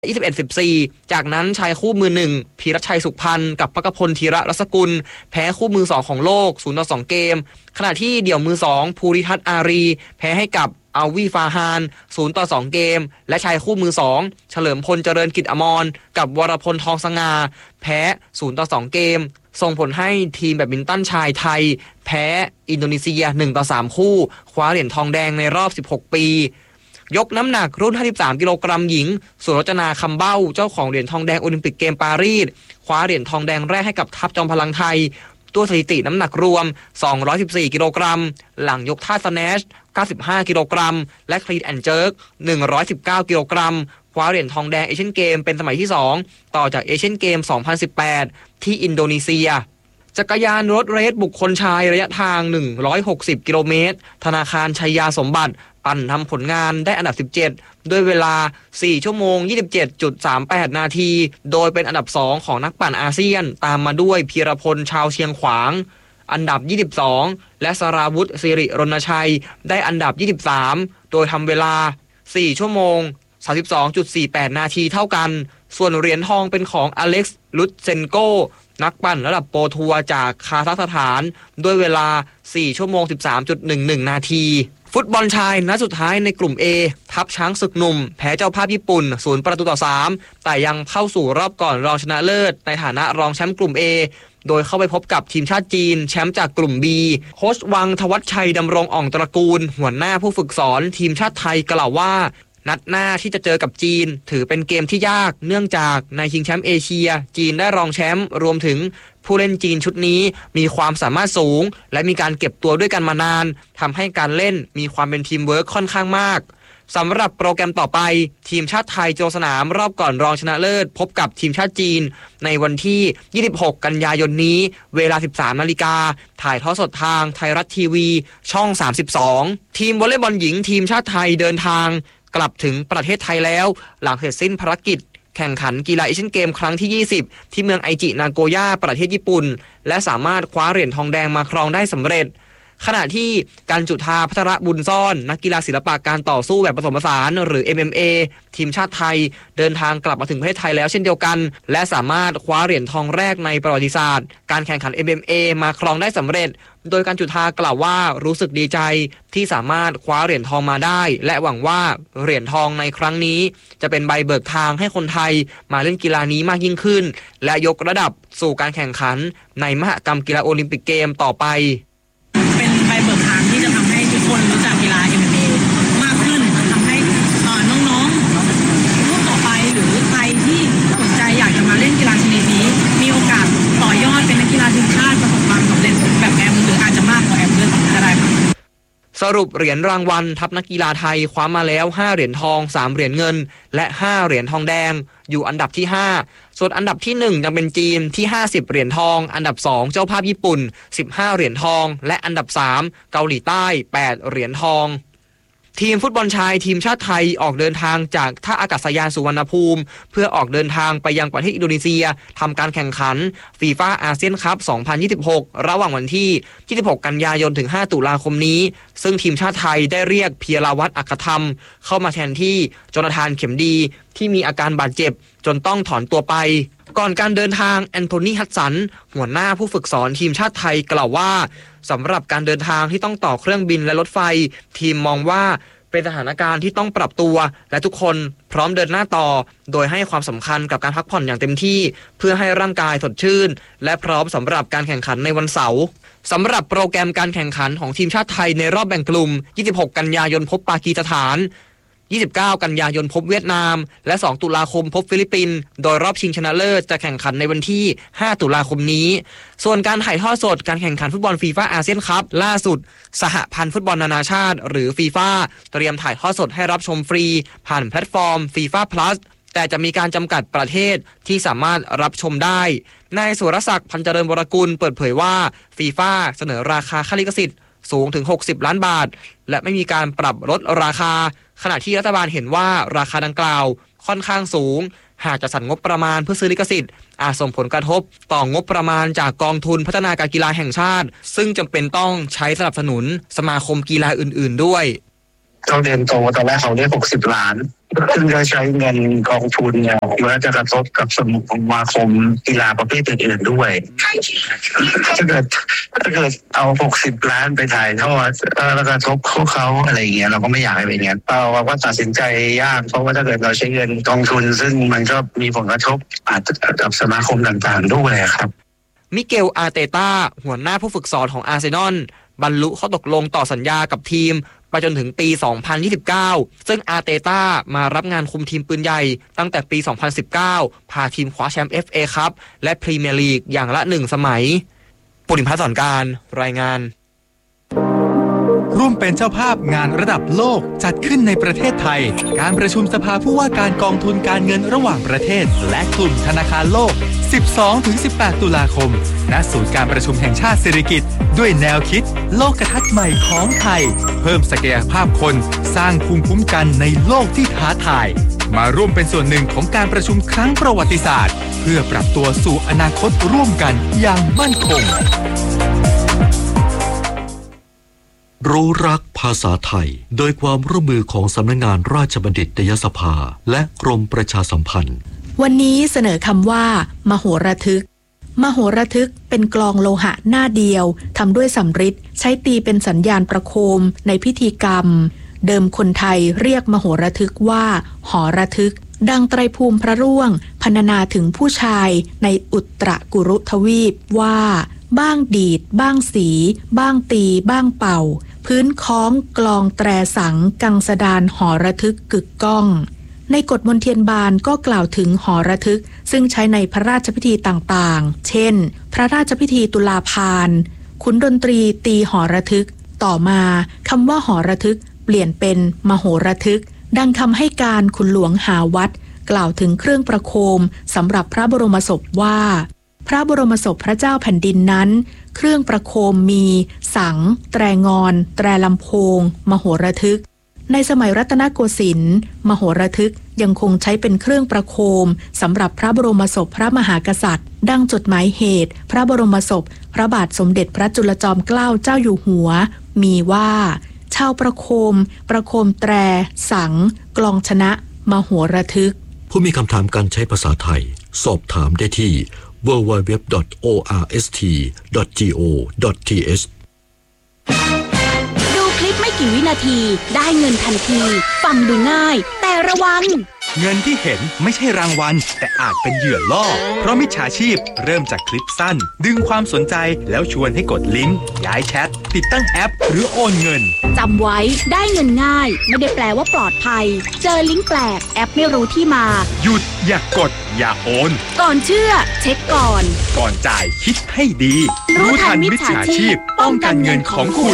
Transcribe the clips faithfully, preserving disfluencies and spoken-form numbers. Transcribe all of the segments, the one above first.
ยี่สิบเอ็ด สิบสี่ จากนั้นชายคู่มือหนึ่งพีรชัยสุขพันธ์กับพกพลธีระรัศกุลแพ้คู่มือสองของโลก ศูนย์ต่อสอง เกมขณะที่เดี่ยวมือสองภูริทัศน์อารีแพ้ให้กับอัลวีฟาฮาน ศูนย์ต่อสอง เกมและชายคู่มือสองเฉลิมพลเจริญกิจอมรกับวรพลทองสง่าแพ้ ศูนย์ต่อสอง เกมส่งผลให้ทีมแบดมินตันชายไทยแพ้อินโดนีเซีย หนึ่งต่อสาม คู่คว้าเหรียญทองแดงในรอบสิบหกปียกน้ำหนักรุ่นห้าสิบสามกิโลกรัมหญิงสุรจนาคำเบ้าเจ้าของเหรียญทองแดงโอลิมปิกเกมปารีสคว้าเหรียญทองแดงแรกให้กับทัพจอมพลังไทยตัวสถิติน้ำหนักรวมสองร้อยสิบสี่กิโลกรัมหลังยกท่าสแนชเก้าสิบห้ากิโลกรัมและคลีนแอนด์เจิร์กหนึ่งร้อยสิบเก้ากิโลกรัมคว้าเหรียญทองแดงเอเชียนเกมเป็นสมัยที่สองต่อจากเอเชียนเกมสองพันสิบแปดที่อินโดนีเซียจักรยานรถเรสบุคคลชายระยะทางหนึ่งร้อยหกสิบกิโลเมตรธนาคารชัยยาสมบัติปั่นทำผลงานได้อันดับสิบเจ็ดด้วยเวลาสี่ชั่วโมง ยี่สิบเจ็ดจุดสามแปด นาทีโดยเป็นอันดับสองของนักปั่นอาเซียนตามมาด้วยพีรพลชาวเชียงขวางอันดับยี่สิบสองและสราวุธสิริรณชัยได้อันดับยี่สิบสามโดยทำเวลาสี่ชั่วโมง สามสิบสองจุดสี่แปด นาทีเท่ากันส่วนเหรียญทองเป็นของอเล็กซ์ลุตเซนโกนักปั่นระดับโปรทัวร์จากคาซัคสถานด้วยเวลาสี่ชั่วโมง สิบสามจุดหนึ่งหนึ่ง นาทีฟุตบอลชายนัดสุดท้ายในกลุ่ม A ทัพช้างศึกหนุ่มแพ้เจ้าภาพญี่ปุ่นศูนย์ประตูต่อสามแต่ยังเข้าสู่รอบก่อนรองชนะเลิศในฐานะรองแชมป์กลุ่ม A โดยเข้าไปพบกับทีมชาติจีนแชมป์จากกลุ่ม B โค้ชวังธวัชชัยดำรงอ่องตระกูลหัวหน้าผู้ฝึกสอนทีมชาติไทยกล่าวว่านัดหน้าที่จะเจอกับจีนถือเป็นเกมที่ยากเนื่องจากในชิงแชมป์เอเชียจีนได้รองแชมป์รวมถึงผู้เล่นจีนชุดนี้มีความสามารถสูงและมีการเก็บตัวด้วยกันมานานทำให้การเล่นมีความเป็นทีมเวิร์คค่อนข้างมากสำหรับโปรแกรมต่อไปทีมชาติไทยจะลงสนามรอบก่อนรองชนะเลิศพบกับทีมชาติจีนในวันที่ยี่สิบหกกันยายนนี้เวลา สิบสามนาฬิกาถ่ายทอดสดทางไทยรัฐทีวีช่องสามสิบสองทีมวอลเลย์บอลหญิงทีมชาติไทยเดินทางกลับถึงประเทศไทยแล้วหลังเสร็จสิ้นภารกิจแข่งขันกีฬาเอเชียนเกมครั้งที่ยี่สิบที่เมืองไอจินาโกย่าประเทศญี่ปุ่นและสามารถคว้าเหรียญทองแดงมาครองได้สำเร็จขณะที่การจุฑาภัทรบุญซ่อนนักกีฬาศิลปะการต่อสู้แบบผสมผสานหรือ เอ็ม เอ็ม เอ ทีมชาติไทยเดินทางกลับมาถึงประเทศไทยแล้วเช่นเดียวกันและสามารถคว้าเหรียญทองแรกในประวัติศาสตร์การแข่งขัน เอ็ม เอ็ม เอ มาครองได้สำเร็จโดยการจุฑากล่าวว่ารู้สึกดีใจที่สามารถคว้าเหรียญทองมาได้และหวังว่าเหรียญทองในครั้งนี้จะเป็นใบเบิกทางให้คนไทยมาเล่นกีฬานี้มากยิ่งขึ้นและยกระดับสู่การแข่งขันในมหกรรมกีฬาโอลิมปิกเกมต่อไปเป็นใบเบิกทางที่จะทำให้ทุกคนรู้จักกีฬา เอ็ม เอ็ม เอ มากขึ้นทำให้น้องๆรุ่นต่อไปหรือใครที่สนใจอยากจะมาเล่นกีฬาชนิดนี้มีโอกาสต่อยอดเป็นนักกีฬาทีมชาติประสบความสำเร็จแบบแอมหรืออาจจะมากกว่าแอมด้วยก็ได้ครับสรุปเหรียญรางวัลทัพนักกีฬาไทยคว้ามาแล้วห้าเหรียญทองสามเหรียญเงินและห้าเหรียญทองแดงอยู่อันดับที่ห้าส่วนอันดับที่หนึ่งยังเป็นจีนที่ห้าสิบเหรียญทองอันดับสองเจ้าภาพญี่ปุ่นสิบห้าเหรียญทองและอันดับสามเกาหลีใต้แปดเหรียญทองทีมฟุตบอลชายทีมชาติไทยออกเดินทางจากท่าอากาศยานสุวรรณภูมิเพื่อออกเดินทางไปยังประเทศอินโดนีเซียทำการแข่งขันฟีฟ่าอาเซียนคัพสองพันยี่สิบหกระหว่างวันที่ยี่สิบหกกันยายนถึงห้าตุลาคมนี้ซึ่งทีมชาติไทยได้เรียกเพียรวัตรอัครธรรมเข้ามาแทนที่โจนาธานเข็มดีที่มีอาการบาดเจ็บจนต้องถอนตัวไปก่อนการเดินทางแอนโทนีฮัดสันหัวหน้าผู้ฝึกสอนทีมชาติไทยกล่าวว่าสำหรับการเดินทางที่ต้องต่อเครื่องบินและรถไฟทีมมองว่าเป็นสถานการณ์ที่ต้องปรับตัวและทุกคนพร้อมเดินหน้าต่อโดยให้ความสำคัญกับการพักผ่อนอย่างเต็มที่เพื่อให้ร่างกายสดชื่นและพร้อมสำหรับการแข่งขันในวันเสาร์สำหรับโปรแกรมการแข่งขันของทีมชาติไทยในรอบแบ่งกลุ่มยี่สิบหกกันยายนพบปากีสถานยี่สิบเก้ากันยายนพบเวียดนามและสองตุลาคมพบฟิลิปปินส์โดยรอบชิงชนะเลิศจะแข่งขันในวันที่ห้าตุลาคมนี้ส่วนการถ่ายทอดสดการแข่งขันฟุตบอลฟีฟ่าอาเซียนคัพล่าสุดสหพันธ์ฟุตบอลนานาชาติหรือฟีฟ่าเตรียมถ่ายทอดสดให้รับชมฟรีผ่านแพลตฟอร์มฟีฟ่าพลัสแต่จะมีการจำกัดประเทศที่สามารถรับชมได้นายสุรศักดิ์พันเจริญวรกุลเปิดเผยว่าฟีฟ่าเสนอราคาค่าลิขสิทธิ์สูงถึงหกสิบล้านบาทและไม่มีการปรับลดราคาขณะที่รัฐบาลเห็นว่าราคาดังกล่าวค่อนข้างสูงหากจะสั่นงบประมาณเพื่อซื้อลิขสิทธิ์อาจส่งผลกระทบต่องบประมาณจากกองทุนพัฒนาการกีฬาแห่งชาติซึ่งจำเป็นต้องใช้สนับสนุนสมาคมกีฬาอื่นๆด้วยเขาเรียนโตตอนแรกเขาเรียกหกสิบล้านซึ่งจะใช้เงินกองทุนเนี่ยมันจะกระทบกับสมาคมกีฬาประเภทอื่นๆด้วยถ้าเกิดถ้าเกิดเอาหกสิบล้านไปถ่ายทอดแล้วกระทบเขาเขาอะไรอย่างเงี้ยเราก็ไม่อยากให้เป็นอย่างนั้นเราก็ตัดสินใจยากเพราะว่าถ้าเกิดเราใช้เงินกองทุนซึ่งมันก็มีผลกระทบอาจจะกับสมาคมต่างๆด้วยครับมิเกลอาร์เตต้าหัวหน้าผู้ฝึกสอนของอาร์เซนอลบรรลุข้อตกลงต่อสัญญากับทีมไปจนถึงปี สองพันยี่สิบเก้า ซึ่งอาร์เตต้ามารับงานคุมทีมปืนใหญ่ตั้งแต่ปี สองพันสิบเก้า พาทีมคว้าแชมป์ เอฟ เอ คัพและพรีเมียร์ลีกอย่างละหนึ่งสมัยปุริมพัฒน์สอนการรายงานร่วมเป็นเจ้าภาพงานระดับโลกจัดขึ้นในประเทศไทยการประชุมสภาผู้ว่าการกองทุนการเงินระหว่างประเทศและกลุ่มธนาคารโลก สิบสองถึงสิบแปด ตุลาคมณศูนย์การประชุมแห่งชาติสิริกิติ์ด้วยแนวคิดโลกทัศน์ใหม่ของไทยเพิ่มศักยภาพคนสร้างภูมิคุ้มกันในโลกที่ท้าทายมาร่วมเป็นส่วนหนึ่งของการประชุมครั้งประวัติศาสตร์เพื่อปรับตัวสู่อนาคตร่วมกันอย่างมั่นคงรู้รักภาษาไทยโดยความร่วมมือของสำนักงานราชบัณฑิตยสภาและกรมประชาสัมพันธ์วันนี้เสนอคำว่ามโหระทึกมโหระทึกเป็นกลองโลหะหน้าเดียวทำด้วยสำริดใช้ตีเป็นสัญญาณประโคมในพิธีกรรมเดิมคนไทยเรียกมโหระทึกว่าหอระทึกดังไตรภูมิพระร่วงพรรณนาถึงผู้ชายในอุตรกุรุทวีปว่าบ้างดีดบ้างสีบ้างตีบ้างเป่าพื้นคล้องกลองแตรสังกังสดานหอระทึกกึกก้องในกฎมนเทียนบานก็กล่าวถึงหอระทึกซึ่งใช้ในพระราชพิธีต่างๆเช่นพระราชพิธีตุลาภารขุนดนตรีตีหอระทึกต่อมาคำว่าหอระทึกเปลี่ยนเป็นมโหระทึกดังคำให้การขุนหลวงหาวัดกล่าวถึงเครื่องประโคมสำหรับพระบรมศพว่าพระบรมศพพระเจ้าแผ่นดินนั้นเครื่องประโคมมีสังแตรงอนแตรลำโพงมโหระทึกในสมัยรัตนโกสินทร์มโหระทึกยังคงใช้เป็นเครื่องประโคมสำหรับพระบรมศพพระมหากษัตริย์ดังจดหมายเหตุพระบรมศพพระบาทสมเด็จพระจุลจอมเกล้าเจ้าอยู่หัวมีว่าชาวประโคมประโคมแตรสังกลองชนะมโหระทึกผู้มีคำถามการใช้ภาษาไทยสอบถามได้ที่ ดับเบิลยู ดับเบิลยู ดับเบิลยู ดอท โอ อาร์ เอส ที ดอท จี โอ ดอท ที เอชดูคลิปไม่กี่วินาทีได้เงินทันทีฟังดูง่ายแต่ระวังเงินที่เห็นไม่ใช่รางวัลแต่อาจเป็นเหยื่อล่อเพราะมิจฉาชีพเริ่มจากคลิปสั้นดึงความสนใจแล้วชวนให้กดลิงก์ย้ายแชทติดตั้งแอปหรือโอนเงินจำไว้ได้เงินง่ายไม่ได้แปลว่าปลอดภัยเจอลิงก์แปลกแอปไม่รู้ที่มาหยุดอย่ากดอย่าโอนก่อนเชื่อเช็คก่อนก่อนจ่ายคิดให้ดีรู้ทันมิจฉาชีพป้องกันเงินของคุณ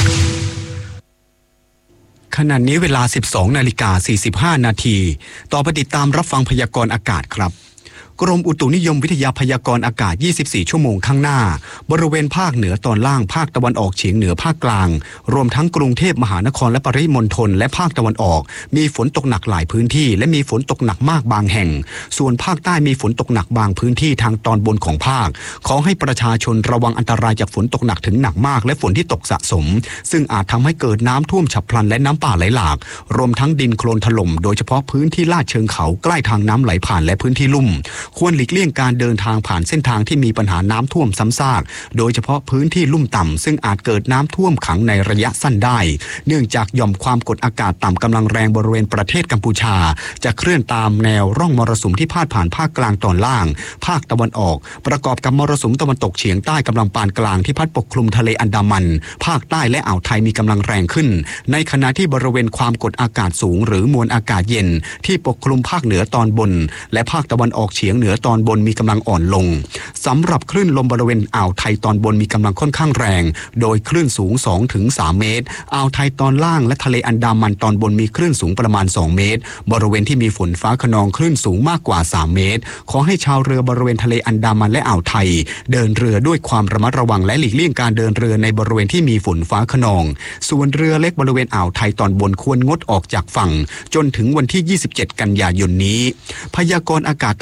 ขณะนี้เวลา สิบสองนาฬิกาสี่สิบห้า นาทีต่อไปติดตามรับฟังพยากรณ์อากาศครับกรมอุตุนิยมวิทยาพยากรณ์อากาศยี่สิบสี่ชั่วโมงข้างหน้าบริเวณภาคเหนือตอนล่างภาคตะวันออกเฉียงเหนือภาคกลางรวมทั้งกรุงเทพมหานครและปริมณฑลและภาคตะวันออกมีฝนตกหนักหลายพื้นที่และมีฝนตกหนักมากบางแห่งส่วนภาคใต้มีฝนตกหนักบางพื้นที่ทางตอนบนของภาคขอให้ประชาชนระวังอันตรายจากฝนตกหนักถึงหนักมากและฝนที่ตกสะสมซึ่งอาจทำให้เกิดน้ำท่วมฉับพลันและน้ำป่าไหลหลากรวมทั้งดินโคลนถล่มโดยเฉพาะพื้นที่ลาดเชิงเขาใกล้ทางน้ำไหลผ่านและพื้นที่ลุ่มควรหลีกเลี่ยงการเดินทางผ่านเส้นทางที่มีปัญหาน้ำท่วมซ้ำซากโดยเฉพาะพื้นที่ลุ่มต่ำซึ่งอาจเกิดน้ำท่วมขังในระยะสั้นได้เนื่องจากหย่อมความกดอากาศต่ำกำลังแรงบริเวณประเทศกัมพูชาจะเคลื่อนตามแนวร่องมรสุมที่พาดผ่านภาคกลางตอนล่างภาคตะวันออกประกอบกับมรสุมตะวันตกเฉียงใต้กำลังปานกลางที่พัดปกคลุมทะเลอันดามันภาคใต้และอ่าวไทยมีกำลังแรงขึ้นในขณะที่บริเวณความกดอากาศสูงหรือมวลอากาศเย็นที่ปกคลุมภาคเหนือตอนบนและภาคตะวันออกเฉียงเหนือตอนบนมีกำลังอ่อนลงสำหรับคลื่นลมบริเวณอ่าวไทยตอนบนมีกำลังค่อนข้างแรงโดยคลื่นสูง สองถึงสาม เมตรอ่าวไทยตอนล่างและทะเลอันดามันตอนบนมีคลื่นสูงประมาณสองเมตรบริเวณที่มีฝนฟ้าคะนองคลื่นสูงมากกว่าสามเมตรขอให้ชาวเรือบริเวณทะเลอันดามันและอ่าวไทยเดินเรือด้วยความระมัดระวังและหลีกเลี่ยงการเดินเรือในบริเวณที่มีฝนฟ้าคะนองส่วนเรือเล็กบริเวณอ่าวไทยตอนบนควรงดออกจากฝั่งจนถึงวันที่ยี่สิบเจ็ดกันยายนนี้พยากรณ์อากาศตั้งแต่เที่ยง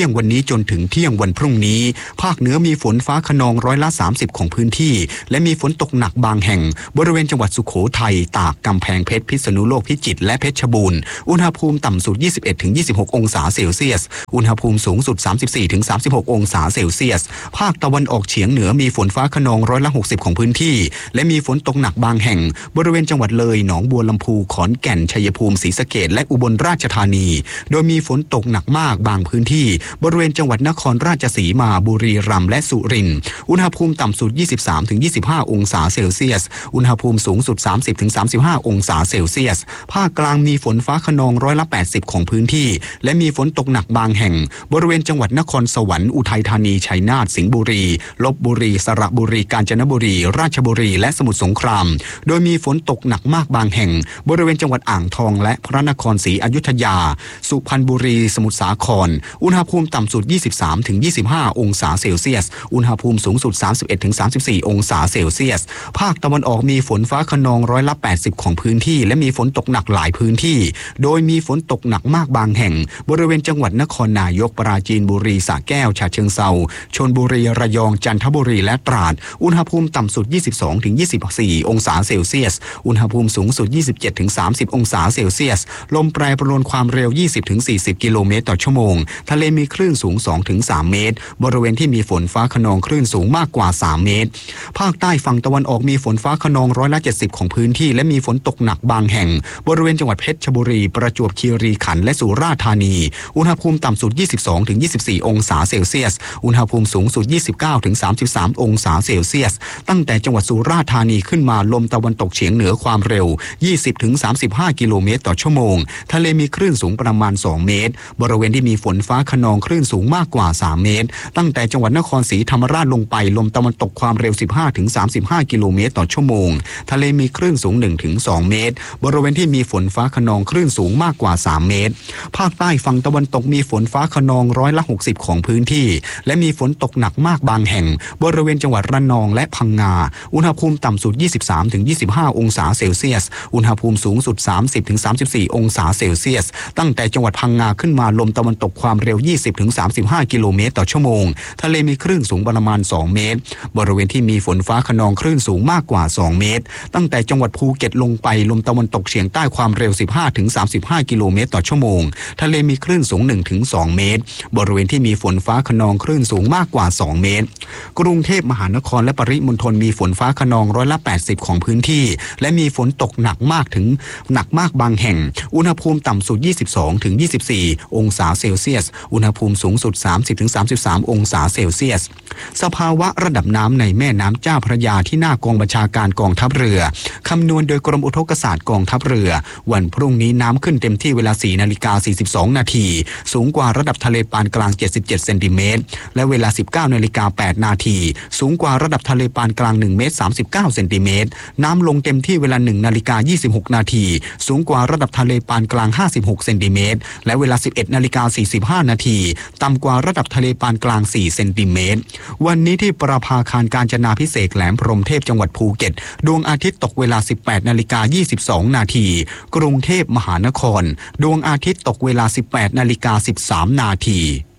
ยงวันนี้จนถึงเที่ยงวันพรุ่งนี้ภาคเหนือมีฝนฟ้าคะนองร้อยละสามสิบของพื้นที่และมีฝนตกหนักบางแห่งบริเวณจังหวัดสุโขทัยตากกำแพงเพชรพิษณุโลกพิจิตรและเพชรบูรณ์อุณหภูมิต่ำสุด ยี่สิบเอ็ดถึงยี่สิบหก องศาเซลเซียสอุณหภูมิสูงสุด สามสิบสี่ถึงสามสิบหก องศาเซลเซียสภาคตะวันออกเฉียงเหนือมีฝนฟ้าคะนองร้อยละหกสิบของพื้นที่และมีฝนตกหนักบางแห่งบริเวณจังหวัดเลยหนองบัวลำพูขอนแก่นชัยภูมิศรีสะเกษและอุบลราชธานีโดยมีฝนตกหนักมากบางพื้นที่บริเวณจังหวัดนครราชสีมาบุรีรัมย์และสุรินทร์อุณหภูมิต่ำสุด ยี่สิบสามถึงยี่สิบห้า องศาเซลเซียสอุณหภูมิสูงสุด สามสิบถึงสามสิบห้า องศาเซลเซียสภาคกลางมีฝนฟ้าคะนองร้อยละแปดสิบของพื้นที่และมีฝนตกหนักบางแห่งบริเวณจังหวัดนครสวรรค์อุทัยธานีชัยนาทสิงห์บุรีลพบุรีสระบุรีกาญจนบุรีราชบุรีและสมุทรสงครามโดยมีฝนตกหนักมากบางแห่งบริเวณจังหวัดอ่างทองและพระนครศรีอยุธยาสุพรรณบุรีสมุทรสาครอุณหภูมิต่ำสุด ยี่สิบสามถึงยี่สิบห้า องศาเซลเซียสอุณหภูมิสูงสุด สามสิบเอ็ดถึงสามสิบสี่ องศาเซลเซียสภาคตะวันออกมีฝนฟ้าคะนองร้อยละแปดสิบของพื้นที่และมีฝนตกหนักหลายพื้นที่โดยมีฝนตกหนักมากบางแห่งบริเวณจังหวัดนครนายกปราจีนบุรีสระแก้วฉะเชิงเทราชลบุรีระยองจันทบุรีและตราดอุณหภูมิต่ำสุด ยี่สิบสองถึงยี่สิบสี่ องศาเซลเซียสอุณหภูมิสูงสุด ยี่สิบเจ็ดถึงสามสิบ องศาเซลเซียสลมแปรปรวนความเร็ว ยี่สิบถึงสี่สิบ กิโลเมตรต่อชั่วโมงทะเลมีคลื่นสูง สองถึงสาม เมตรบริเวณที่มีฝนฟ้าคะนองคลื่นสูงมากกว่าสามเมตรภาคใต้ฝั่งตะวันออกมีฝนฟ้าคะนองร้อยละเจ็ดสิบของพื้นที่และมีฝนตกหนักบางแห่งบริเวณจังหวัดเพชรบุรีประจวบคีรีขันธ์และสุราษฎร์ธานีอุณหภูมิต่ำสุด ยี่สิบสองถึงยี่สิบสี่ องศาเซลเซียสอุณหภูมิสูงสุด ยี่สิบเก้าถึงสามสิบสาม องศาเซลเซียสตั้งแต่จังหวัดสุราษฎร์ธานีขึ้นมาลมตะวันตกเฉียงเหนือความเร็ว ยี่สิบถึงสามสิบห้า กิโลเมตรต่อชั่วโมงทะเลมีคลื่นสูงประมาณสองเมตรบริเวณที่มีฝนฟ้าคะนองคลื่นสูงมากกว่าสามเมตรตั้งแต่จังหวัดนครศรีธรรมราชลงไปลมตะวันตกความเร็ว สิบห้าถึงสามสิบห้า กิโลเมตรต่อชั่วโมงทะเลมีคลื่นสูง หนึ่งถึงสอง เมตรบริเวณที่มีฝนฟ้าคะนองคลื่นสูงมากกว่าสามเมตรภาคใต้ฝั่งตะวันตกมีฝนฟ้าคะนองร้อยละหกสิบของพื้นที่และมีฝนตกหนักมากบางแห่งบริเวณจังหวัดระนองและพังงาอุณหภูมิต่ำสุด ยี่สิบสามถึงยี่สิบห้า องศาเซลเซียสอุณหภูมิสูงสุด สามสิบถึงสามสิบสี่ องศาเซลเซียสตั้งแต่จังหวัดพังงาขึ้นมาลมตะวันตกความเร็ว ยี่สิบถึงสามสิบห้า กิโลเมตรต่อชั่วโมงทะเลมีคลื่นสูงประมาณสองเมตรบริเวณที่มีฝนฟ้าคะนองคลื่นสูงมากกว่าสองเมตรตั้งแต่จังหวัดภูเก็ตลงไปลมตะวันตกเฉียงใต้ความเร็ว สิบห้าถึงสามสิบห้า กิโลเมตรต่อชั่วโมงทะเลมีคลื่นสูง หนึ่งถึงสอง เมตรบริเวณที่มีฝนฟ้าคะนองคลื่นสูงมากกว่าสองเมตรกรุงเทพมหานครและปริมณฑลมีฝนฟ้าคะนองร้อยละแปดสิบของพื้นที่และมีฝนตกหนักมากถึงหนักมากบางแห่งอุณหภูมิต่ำสุด ยี่สิบสองถึงยี่สิบสี่ องศาเซลเซียสอุณหภูมิสูงสุด สามสิบถึงสามสิบสาม องศาเซลเซียสสภาวะระดับน้ำในแม่น้ำเจ้าพระยาที่หน้ากองบัญชาการกองทัพเรือคำนวณโดยกรมอุทกศาสตร์กองทัพเรือวันพรุ่งนี้น้ำขึ้นเต็มที่เวลา สี่นาฬิกาสี่สิบสอง นาทีสูงกว่าระดับทะเลปานกลางเจ็ดสิบเจ็ดเซนติเมตรและเวลา สิบเก้านาฬิกาแปด นาทีสูงกว่าระดับทะเลปานกลางหนึ่งเมตรสามสิบเก้าเซนติเมตรน้ำลงเต็มที่เวลา หนึ่งนาฬิกายี่สิบหก นาทีสูงกว่าระดับทะเลปานกลางห้าสิบหกเซนติเมตรและเวลา สิบเอ็ดนาฬิกาสี่สิบห้า นาทีต่ำกว่าระดับทะเลปานกลางสี่เซนติเมตรวันนี้ที่ประภาคารกาญจนาภิเษกแหลมพรหมเทพจังหวัดภูเก็ตดวงอาทิตย์ตกเวลา สิบแปดนาฬิกายี่สิบสอง นาทีกรุงเทพมหานครดวงอาทิตย์ตกเวลา สิบแปดนาฬิกาสิบสาม นาที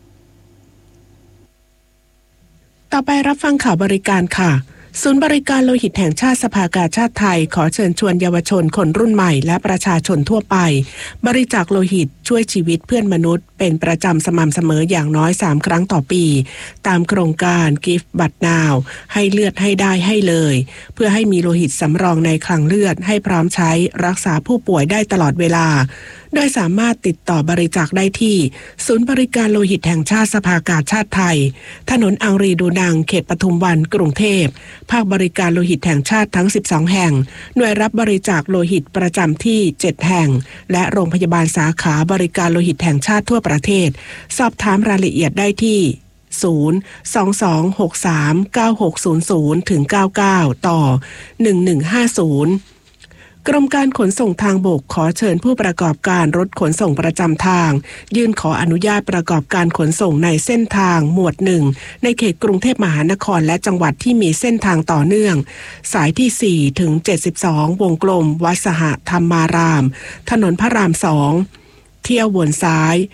ต่อไปรับฟังข่าวบริการค่ะศูนย์บริการโลหิตแห่งชาติสภากาชาติไทยขอเชิญชวนเยาวชนคนรุ่นใหม่และประชาชนทั่วไปบริจาคโลหิตช่วยชีวิตเพื่อนมนุษย์เป็นประจำสม่ำเสมออย่างน้อยสามครั้งต่อปีตามโครงการ Give But Now ให้เลือดให้ได้ให้เลยเพื่อให้มีโลหิตสำรองในคลังเลือดให้พร้อมใช้รักษาผู้ป่วยได้ตลอดเวลาโดยสามารถติดต่อบริจาคได้ที่ศูนย์บริการโลหิตแห่งชาติสภากาชาติไทยถนนอังรีดูนังเขตปทุมวันกรุงเทพภาคบริการโลหิตแห่งชาติทั้งสิบสองแห่งหน่วยรับบริจาคโลหิตประจำที่เจ็ดแห่งและโรงพยาบาลสาขาบริการโลหิตแห่งชาติทั่วประเทศสอบถามรายละเอียดได้ที่ศูนย์ สอง สอง หก สาม เก้า หก ศูนย์ ศูนย์ ถึง เก้า เก้า ต่อ หนึ่ง หนึ่ง ห้า ศูนย์กรมการขนส่งทางบกขอเชิญผู้ประกอบการรถขนส่งประจำทางยื่นขออนุญาตประกอบการขนส่งในเส้นทางหมวดหนึ่งในเขตกรุงเทพมหานครและจังหวัดที่มีเส้นทางต่อเนื่องสายที่สี่ถึงเจ็ดสิบสองวงกลมวัดสหธรรมารามถนนพระรามสองเที่ยววนซ้าย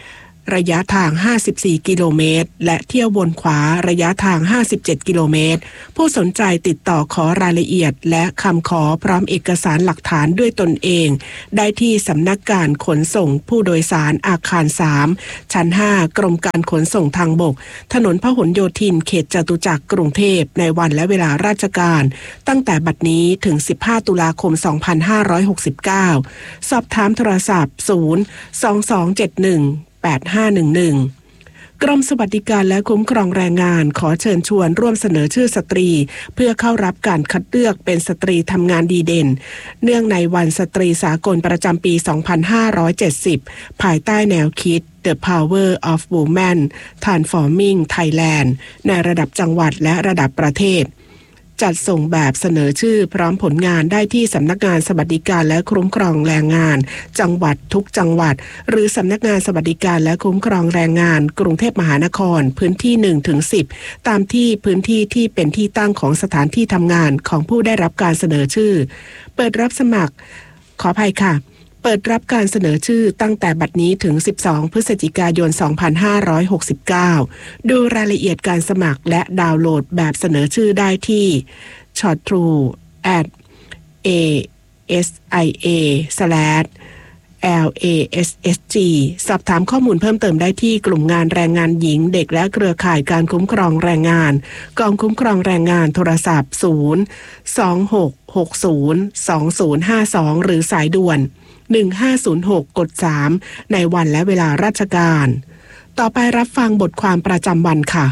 ระยะทางห้าสิบสี่กิโลเมตรและเที่ยววนขวาระยะทางห้าสิบเจ็ดกิโลเมตรผู้สนใจติดต่อขอรายละเอียดและคำขอพร้อมเอกสารหลักฐานด้วยตนเองได้ที่สำนักการขนส่งผู้โดยสารอาคารสามชั้นห้ากรมการขนส่งทางบกถนนพหลโยธินเขตจตุจักรกรุงเทพในวันและเวลาราชการตั้งแต่บัดนี้ถึงสิบห้าตุลาคมสองพันห้าร้อยหกสิบเก้าสอบถามโทรศัพท์ศูนย์ สอง สอง เจ็ด หนึ่ง แปด ห้า หนึ่ง หนึ่งกรมสวัสดิการและคุ้มครองแรงงานขอเชิญชวนร่วมเสนอชื่อสตรีเพื่อเข้ารับการคัดเลือกเป็นสตรีทำงานดีเด่นเนื่องในวันสตรีสากลประจำปี สองพันห้าร้อยเจ็ดสิบ ภายใต้แนวคิด The Power of Women Transforming Thailand ในระดับจังหวัดและระดับประเทศจัดส่งแบบเสนอชื่อพร้อมผลงานได้ที่สำนักงานสวัสดิการและคุ้มครองแรงงานจังหวัดทุกจังหวัดหรือสำนักงานสวัสดิการและคุ้มครองแรงงานกรุงเทพมหานครพื้นที่ หนึ่งถึงสิบ ตามที่พื้นที่ที่เป็นที่ตั้งของสถานที่ทำงานของผู้ได้รับการเสนอชื่อเปิดรับสมัครขออภัยค่ะเปิดรับการเสนอชื่อตั้งแต่บัดนี้ถึงสิบสองพฤศจิกายนสองพันห้าร้อยหกสิบเก้าดูรายละเอียดการสมัครและดาวน์โหลดแบบเสนอชื่อได้ที่ ช็อต ทรู แอท เอ เอส ไอ เอ สแลช แอล เอ เอส เอส จี สอบถามข้อมูลเพิ่มเติมได้ที่กลุ่มงานแรงงานหญิงเด็กและเครือข่ายการคุ้มครองแรงงานกองคุ้มครองแรงงานโทรศัพท์ศูนย์ สอง หก หก ศูนย์ สอง ศูนย์ ห้า สองหรือสายด่วนหนึ่งห้าศูนย์หกกดสามในวันและเวลาราชการต่อไปรับฟังบทความประจำวันค่ะ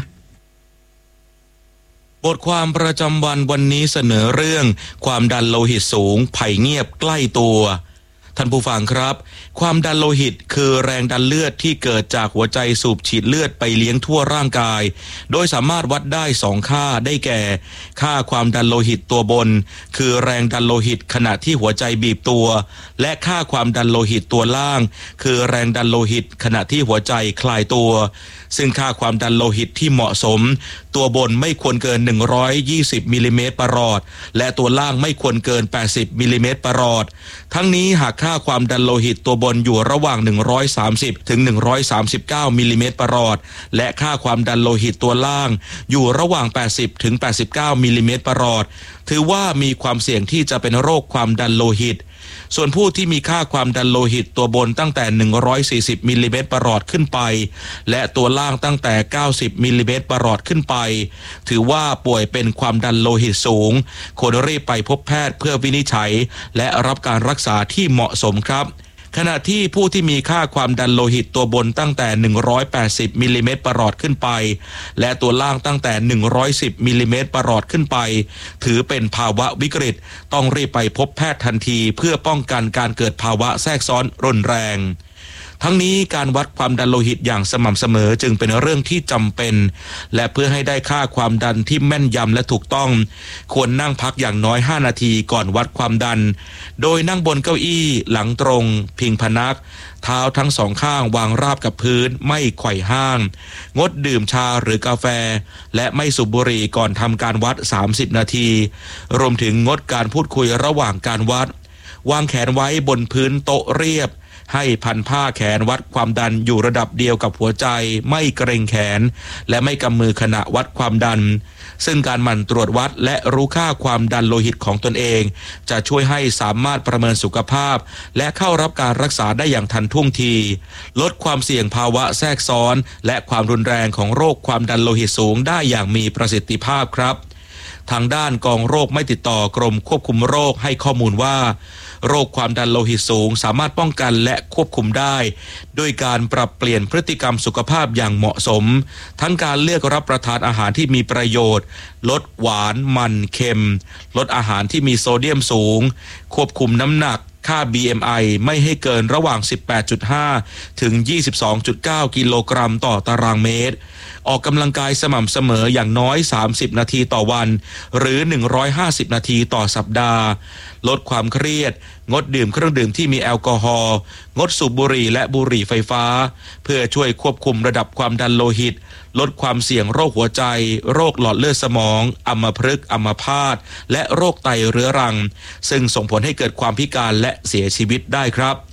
บทความประจำวันวันนี้เสนอเรื่องความดันโลหิตสูงภัยเงียบใกล้ตัวท่านผู้ฟังครับความดันโลหิตคือแรงดันเลือดที่เกิดจากหัวใจสูบฉีดเลือดไปเลี้ยงทั่วร่างกายโดยสามารถวัดได้สองค่าได้แก่ค่าความดันโลหิตตัวบนคือแรงดันโลหิตขณะที่หัวใจบีบตัวและค่าความดันโลหิตตัวล่างคือแรงดันโลหิตขณะที่หัวใจคลายตัวซึ่งค่าความดันโลหิตที่เหมาะสมตัวบนไม่ควรเกินหนึ่งร้อยยี่สิบมิลลิเมตรประหลอดและตัวล่างไม่ควรเกินแปดสิบมิลลิเมตรประหลอดทั้งนี้หากค่าความดันโลหิตตัวบนอยู่ระหว่างหนึ่งร้อยสามสิบถึงหนึ่งร้อยสามสิบเก้ามิลลิเมตรประหลอดและค่าความดันโลหิตตัวล่างอยู่ระหว่างแปดสิบถึงแปดสิบเก้ามิลลิเมตรประหลอดถือว่ามีความเสี่ยงที่จะเป็นโรคความดันโลหิตส่วนผู้ที่มีค่าความดันโลหิตตัวบนตั้งแต่หนึ่งร้อยสี่สิบมิลลิเมตรประหลอดขึ้นไปและตัวล่างตั้งแต่เก้าสิบมิลลิเมตรประหลอดขึ้นไปถือว่าป่วยเป็นความดันโลหิตสูงควรรีบไปพบแพทย์เพื่อวินิจฉัยและรับการรักษาที่เหมาะสมครับขณะที่ผู้ที่มีค่าความดันโลหิตตัวบนตั้งแต่หนึ่งร้อยแปดสิบมิลลิเมตรประหลอดขึ้นไปและตัวล่างตั้งแต่หนึ่งร้อยสิบมิลลิเมตรประหลอดขึ้นไปถือเป็นภาวะวิกฤตต้องรีบไปพบแพทย์ทันทีเพื่อป้องกันการเกิดภาวะแทรกซ้อนรุนแรงทั้งนี้การวัดความดันโลหิตอย่างสม่ำเสมอจึงเป็นเรื่องที่จำเป็นและเพื่อให้ได้ค่าความดันที่แม่นยำและถูกต้องควรนั่งพักอย่างน้อยห้านาทีก่อนวัดความดันโดยนั่งบนเก้าอี้หลังตรงพิงพนักเท้าทั้งสองข้างวางราบกับพื้นไม่ไขว่ห้างงดดื่มชาหรือกาแฟและไม่สูบบุหรี่ก่อนทำการวัดสามสิบนาทีรวมถึงงดการพูดคุยระหว่างการวัดวางแขนไว้บนพื้นโต๊ะเรียบให้พันผ้าแขนวัดความดันอยู่ระดับเดียวกับหัวใจไม่เกร็งแขนและไม่กำมือขณะวัดความดันซึ่งการหมั่นตรวจวัดและรู้ค่าความดันโลหิตของตนเองจะช่วยให้สามารถประเมินสุขภาพและเข้ารับการรักษาได้อย่างทันท่วงทีลดความเสี่ยงภาวะแทรกซ้อนและความรุนแรงของโรคความดันโลหิตสูงได้อย่างมีประสิทธิภาพครับทางด้านกองโรคไม่ติดต่อกรมควบคุมโรคให้ข้อมูลว่าโรคความดันโลหิตสูงสามารถป้องกันและควบคุมได้ด้วยการปรับเปลี่ยนพฤติกรรมสุขภาพอย่างเหมาะสมทั้งการเลือกรับประทานอาหารที่มีประโยชน์ลดหวานมันเค็มลดอาหารที่มีโซเดียมสูงควบคุมน้ำหนักค่า บี เอ็ม ไอ ไม่ให้เกินระหว่าง สิบแปดจุดห้า ถึง ยี่สิบสองจุดเก้า กิโลกรัมต่อตารางเมตรออกกำลังกายสม่ำเสมออย่างน้อยสามสิบนาทีต่อวันหรือหนึ่งร้อยห้าสิบนาทีต่อสัปดาห์ลดความเครียดงดดื่มเครื่องดื่มที่มีแอลกอฮอล์งดสูบบุหรี่และบุหรี่ไฟฟ้าเพื่อช่วยควบคุมระดับความดันโลหิตลดความเสี่ยงโรคหัวใจโรคหลอดเลือดสมองอัมพฤกษ์อัมพาตและโรคไตเรื้อรังซึ่งส่งผลให้เกิดความพิการและเสียชีวิตได้ครับ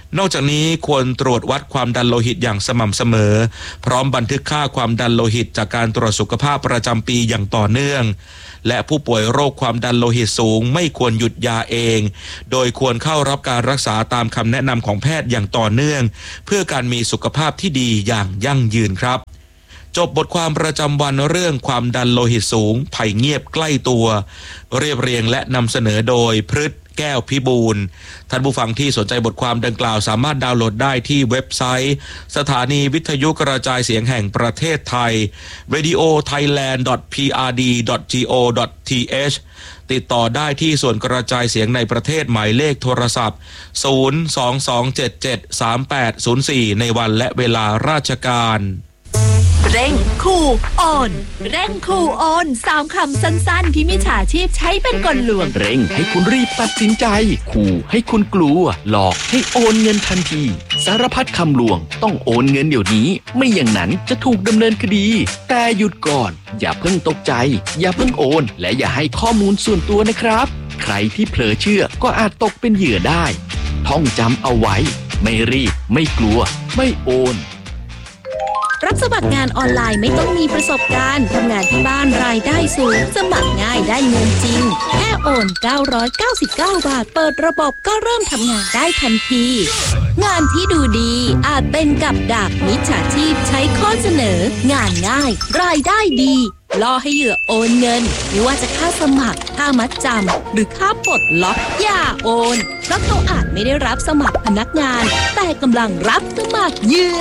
นอกจากนี้ควรตรวจวัดความดันโลหิตอย่างสม่ำเสมอพร้อมบันทึกค่าความดันโลหิตจากการตรวจสุขภาพประจำปีอย่างต่อเนื่องและผู้ป่วยโรคความดันโลหิตสูงไม่ควรหยุดยาเองโดยควรเข้ารับการรักษาตามคำแนะนำของแพทย์อย่างต่อเนื่องเพื่อการมีสุขภาพที่ดีอย่างยั่งยืนครับจบบทความประจำวันเรื่องความดันโลหิตสูงภัยเงียบใกล้ตัวเรียบเรียงและนำเสนอโดยพฤทธิ์แก้วพิบูลท่านผู้ฟังที่สนใจบทความดังกล่าวสามารถดาวน์โหลดได้ที่เว็บไซต์สถานีวิทยุกระจายเสียงแห่งประเทศไทย เรดิโอไทยแลนด์ ดอท พี อาร์ ดี ดอท จี โอ ดอท ที เอช ติดต่อได้ที่ส่วนกระจายเสียงในประเทศหมายเลขโทรศัพท์ ศูนย์ สอง สอง เจ็ด เจ็ด สาม แปด ศูนย์ สี่ ในวันและเวลาราชการเร่งคูโอนเร่งคูโอนสามคำสั้นๆที่มิจฉาชีพใช้เป็นกลลวงเร่งให้คุณรีบตัดสินใจขู่ให้คุณกลัวหลอกให้โอนเงินทันทีสารพัดคำลวงต้องโอนเงินเดี๋ยวนี้ไม่อย่างนั้นจะถูกดำเนินคดีแต่หยุดก่อนอย่าเพิ่งตกใจอย่าเพิ่งโอนและอย่าให้ข้อมูลส่วนตัวนะครับใครที่เผลอเชื่อก็อาจตกเป็นเหยื่อได้ท่องจำเอาไว้ไม่รีบไม่กลัวไม่โอนรับสมัครงานออนไลน์ไม่ต้องมีประสบการณ์ทำงานที่บ้านรายได้สูงสมัครง่ายได้เงินจริงแค่โอนเก้าร้อยเก้าสิบเก้าบาทเปิดระบบก็เริ่มทำงานได้ทันทีงานที่ดูดีอาจเป็นกับดักมิจฉาชีพใช้ข้อเสนองานง่ายรายได้ดีล่อให้เหยื่อโอนเงินไม่ว่าจะค่าสมัครค่ามัดจำหรือค่าปลดล็อกอย่าโอนเพราะเขาอาจไม่ได้รับสมัครพนักงานแต่กำลังรับสมัครเหยื่อ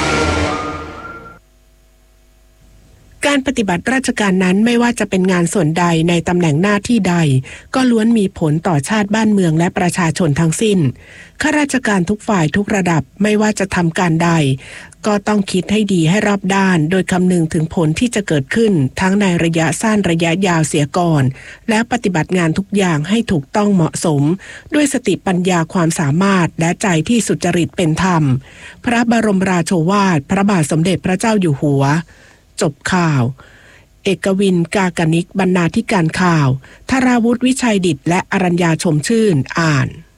การปฏิบัติราชการนั้นไม่ว่าจะเป็นงานส่วนใดในตำแหน่งหน้าที่ใดก็ล้วนมีผลต่อชาติบ้านเมืองและประชาชนทั้งสิ้นข้าราชการทุกฝ่ายทุกระดับไม่ว่าจะทำการใดก็ต้องคิดให้ดีให้รอบด้านโดยคำนึงถึงผลที่จะเกิดขึ้นทั้งในระยะสั้นระยะยาวเสียก่อนและปฏิบัติงานทุกอย่างให้ถูกต้องเหมาะสมด้วยสติปัญญาความสามารถและใจที่สุจริตเป็นธรรมพระบรมราโชวาทพระบาทสมเด็จพระเจ้าอยู่หัวจบข่าวเอกวินกากนิกบรรณาธิการข่าวธราวุฒิวิชัยดิษฐ์และอรัญญาชมชื่นอ่าน